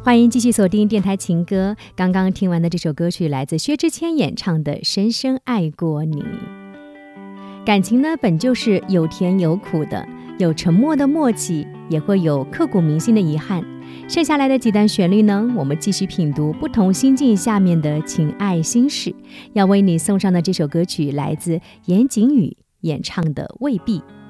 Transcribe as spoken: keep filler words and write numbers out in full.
欢迎继续锁定电台情歌。刚刚听完的这首歌曲来自薛之谦演唱的《深深爱过你》。感情呢，本就是有甜有苦的，有沉默的默契，也会有刻骨铭心的遗憾。剩下来的几段旋律呢，我们继续品读不同心境下面的情爱心事。要为你送上的这首歌曲来自严谨宇演唱的《未必》。